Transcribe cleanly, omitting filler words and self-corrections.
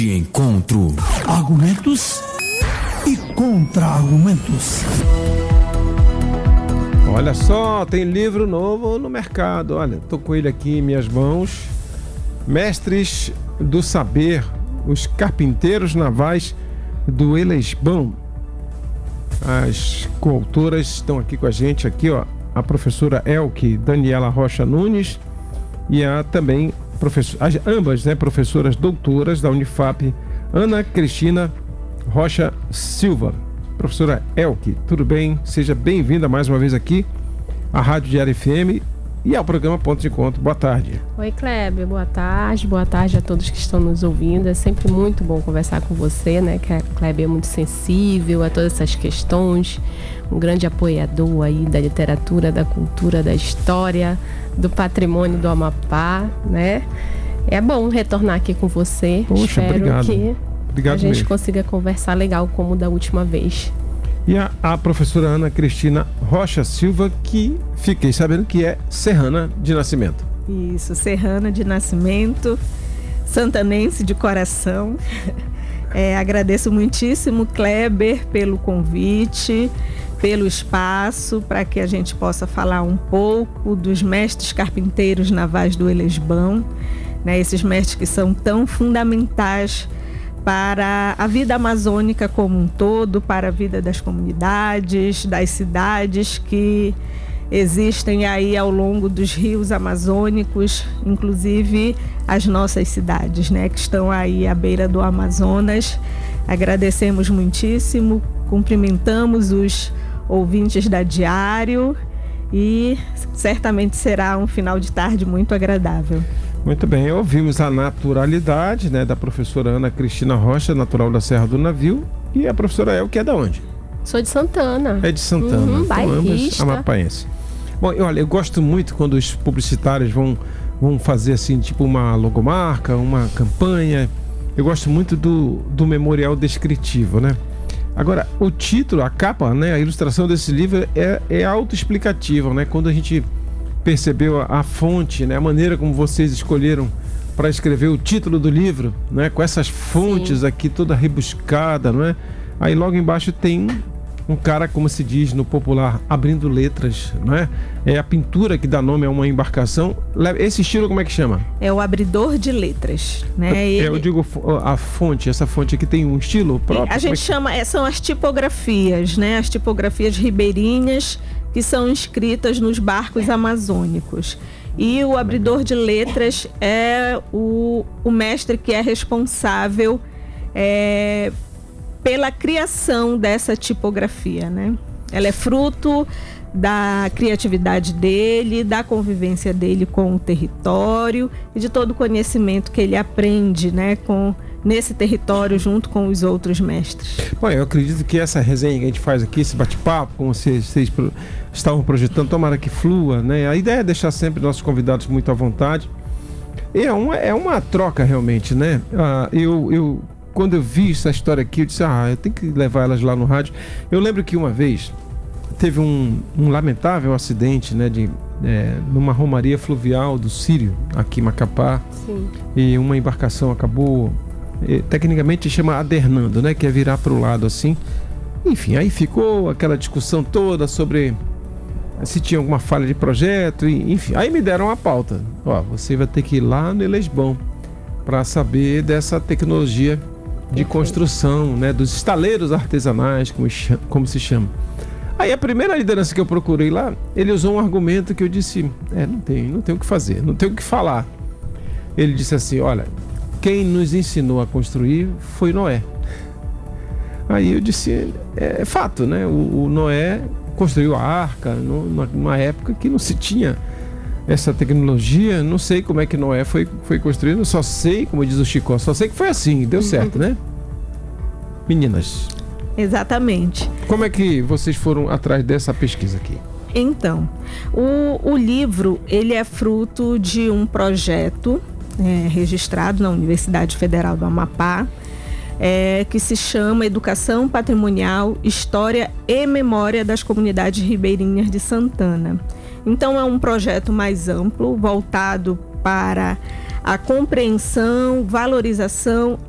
De encontro. Argumentos e contra-argumentos. Olha só, tem livro novo no mercado. Olha, tô com ele aqui em minhas mãos. Mestres do Saber, os carpinteiros navais do Elesbão. As coautoras estão aqui com a gente, aqui, ó, a professora Elke Daniela Rocha Nunes e também ambas, né, professoras doutoras da Unifap, Ana Cristina Rocha Silva. Professora Elke, tudo bem? Seja bem-vinda mais uma vez aqui à Rádio Diário FM e ao programa Ponto de Encontro. Boa tarde. Oi, Kleber. Boa tarde a todos que estão nos ouvindo. É sempre muito bom conversar com você, né? Que a Kleber é muito sensível a todas essas questões, um grande apoiador aí da literatura, da cultura, da história, do patrimônio do Amapá, né? É bom retornar aqui com você. Poxa, espero obrigado. Que obrigado a gente mesmo. consiga conversar legal como da última vez. E a professora Ana Cristina Rocha Silva, que fiquei sabendo que é serrana de nascimento. Isso, serrana de nascimento, santanense de coração. Agradeço muitíssimo, Kleber, pelo convite, pelo espaço, para que a gente possa falar um pouco dos mestres carpinteiros navais do Elesbão, né? Esses mestres que são tão fundamentais para a vida amazônica como um todo, para a vida das comunidades, das cidades que existem aí ao longo dos rios amazônicos, inclusive as nossas cidades, né, que estão aí à beira do Amazonas. Agradecemos muitíssimo, cumprimentamos os ouvintes da Diário e certamente será um final de tarde muito agradável. Muito bem, ouvimos a naturalidade, né, da professora Ana Cristina Rocha, natural da Serra do Navio, e a professora El, que é da onde? Sou de Santana. É de Santana, então ambas amapaense. Bom, olha, eu gosto muito quando os publicitários vão fazer assim, tipo uma logomarca, uma campanha. Eu gosto muito do memorial descritivo, né? Agora, o título, a capa, né, a ilustração desse livro é autoexplicativa, né? Quando a gente percebeu a fonte, né, a maneira como vocês escolheram para escrever o título do livro, né, com essas fontes aqui toda rebuscada, não é? Aí logo embaixo tem um cara, como se diz no popular, abrindo letras, não é? É a pintura que dá nome a uma embarcação. Esse estilo como é que chama? É o abridor de letras, né? Eu digo a fonte, essa fonte aqui tem um estilo próprio? A gente chama, são as tipografias, né? As tipografias ribeirinhas que são inscritas nos barcos amazônicos. E o abridor de letras é o mestre que é responsável pela criação dessa tipografia, né? Ela é fruto da criatividade dele, da convivência dele com o território e de todo o conhecimento que ele aprende, né, nesse território junto com os outros mestres. Bom, eu acredito que essa resenha que a gente faz aqui, esse bate-papo, como vocês estavam projetando, tomara que flua, né? A ideia é deixar sempre nossos convidados muito à vontade. E é uma troca realmente, né? Quando eu vi essa história aqui, eu disse, eu tenho que levar elas lá no rádio. Eu lembro que uma vez teve um lamentável acidente, né, numa romaria fluvial do Sírio, aqui em Macapá. Sim. E uma embarcação acabou, tecnicamente chama adernando, né, que é virar para o lado assim. Enfim, aí ficou aquela discussão toda sobre se tinha alguma falha de projeto, enfim. Aí me deram a pauta. Você vai ter que ir lá no Elesbão para saber dessa tecnologia de construção, né, dos estaleiros artesanais, como se chama. Aí a primeira liderança que eu procurei lá, ele usou um argumento que eu disse, não tem o que fazer, não tem o que falar. Ele disse assim, olha, quem nos ensinou a construir foi Noé. Aí eu disse, é fato, né? O Noé construiu a arca numa época que não se tinha essa tecnologia. Não sei como é que Noé foi construído, só sei, como diz o Chico, só sei que foi assim, deu certo, né? Meninas. Exatamente. Como é que vocês foram atrás dessa pesquisa aqui? Então, o livro, ele é fruto de um projeto registrado na Universidade Federal do Amapá, que se chama Educação Patrimonial, História e Memória das Comunidades Ribeirinhas de Santana. Então é um projeto mais amplo, voltado para a compreensão, valorização